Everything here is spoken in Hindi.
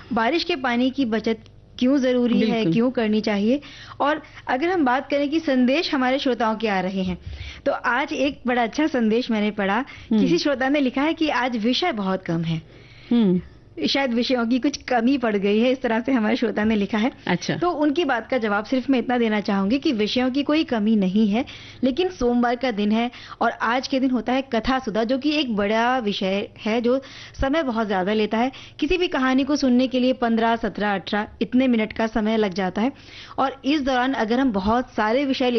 बारिश के पानी की बचत क्यों जरूरी है, बिल्कुल। क्यों करनी चाहिए। और अगर हम बात करें कि संदेश हमारे श्रोताओं के आ रहे हैं, तो आज एक बड़ा अच्छा संदेश मैंने पढ़ा। किसी श्रोता ने लिखा है कि आज विषय बहुत कम है, शायद विषयों की कुछ कमी पड़ गई है, इस तरह से हमारे श्रोता ने लिखा है। अच्छा। तो उनकी बात का जवाब सिर्फ मैं इतना देना चाहूंगी कि विषयों की कोई कमी नहीं है, लेकिन सोमवार का दिन है और आज के दिन होता है कथा सुधा, जो कि एक बड़ा विषय है जो समय बहुत ज्यादा लेता है। किसी भी कहानी को सुनने के लिए 15, 17, 18 इतने मिनट का समय लग जाता है, और इस दौरान अगर हम बहुत सारे विषय